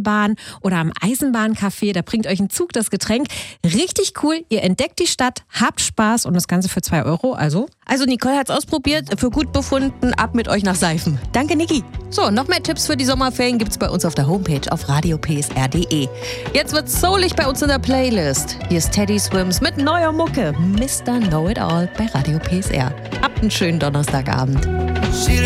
Reiterbahn oder am Eisenbahncafé. Da bringt euch ein Zug das Getränk. Richtig cool. Ihr entdeckt die Stadt, habt Spaß und das Ganze für 2 Euro. Also Nicole hat's ausprobiert, für gut befunden, ab mit euch nach Seifen. Danke, Niki. So, noch mehr Tipps für die Sommerferien gibt's bei uns auf der Homepage auf radiopsr.de. Jetzt wird's soulig bei uns in der Playlist. Hier ist Teddy Swims mit neuer Mucke. Mr. Know It All bei Radio PSR. Habt einen schönen Donnerstagabend.